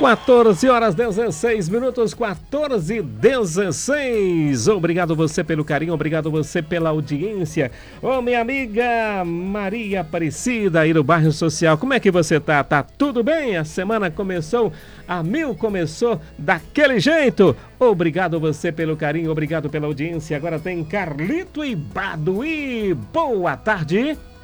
14 horas 16 minutos, 14:16. Obrigado você pelo carinho, obrigado você pela audiência. Ô, minha amiga Maria Aparecida aí no bairro Social, como é que você tá? Tá tudo bem? A semana começou a mil, começou daquele jeito. Obrigado você pelo carinho, obrigado pela audiência. Agora tem Carlito e Baduí. Boa tarde.